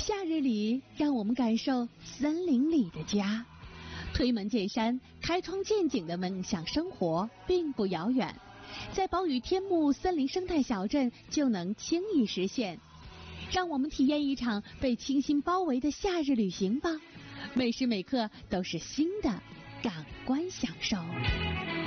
夏日里，让我们感受森林里的家。推门见山、开窗见景的梦想生活并不遥远，在宝屿天幕森林生态小镇就能轻易实现。让我们体验一场被清新包围的夏日旅行吧，每时每刻都是新的感官享受。